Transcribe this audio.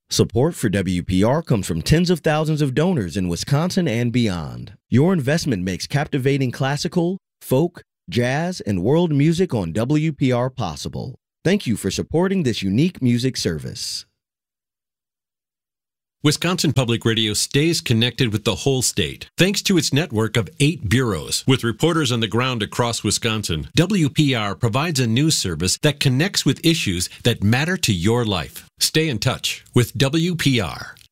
Support for WPR comes from tens of thousands of donors in Wisconsin and beyond. Your investment makes captivating classical, folk, jazz, and world music on WPR possible. Thank you for supporting this unique music service. Wisconsin Public Radio stays connected with the whole state thanks to its network of 8 bureaus. With reporters on the ground across Wisconsin, WPR provides a news service that connects with issues that matter to your life. Stay in touch with WPR.